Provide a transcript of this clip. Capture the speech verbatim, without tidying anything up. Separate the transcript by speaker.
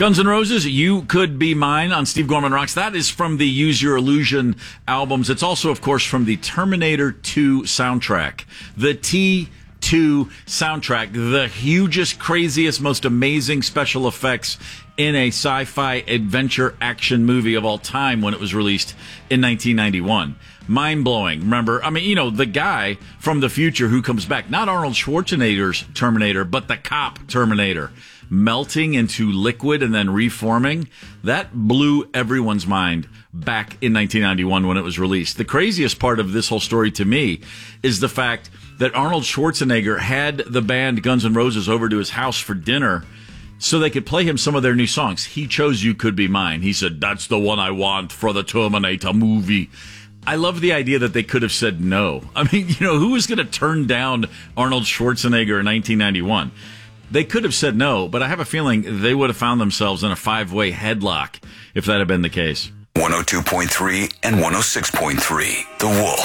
Speaker 1: Guns N' Roses, You Could Be Mine on Steve Gorman Rocks. That is from the Use Your Illusion albums. It's also, of course, from the Terminator two soundtrack. The T two soundtrack, the hugest, craziest, most amazing special effects in a sci-fi adventure action movie of all time when it was released in nineteen ninety-one. Mind-blowing. Remember, I mean, you know, the guy from the future who comes back, not Arnold Schwarzenegger's Terminator, but the cop Terminator, melting into liquid and then reforming. That blew everyone's mind back in nineteen ninety-one when it was released. The craziest part of this whole story to me is the fact that Arnold Schwarzenegger had the band Guns N' Roses over to his house for dinner so they could play him some of their new songs. He chose You Could Be Mine. He said, that's the one I want for the Terminator movie. I love the idea that they could have said no. I mean, you know, who was going to turn down Arnold Schwarzenegger in nineteen ninety-one? They could have said no, but I have a feeling they would have found themselves in a five-way headlock if that had been the case.
Speaker 2: one oh two point three and one oh six point three, The Wolf.